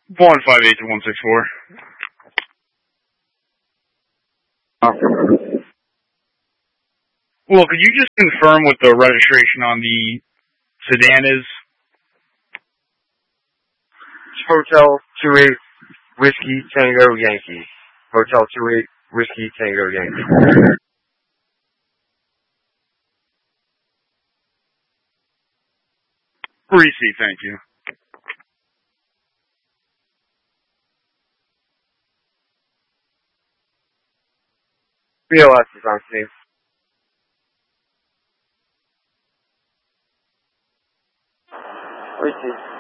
158-164. Well, could you just confirm what the registration on the sedan is? It's Hotel 28 Whiskey Tango Yankee. Hotel 28 Whiskey Tango Yankee. Receipt, thank you. BLS is on scene. Receipt.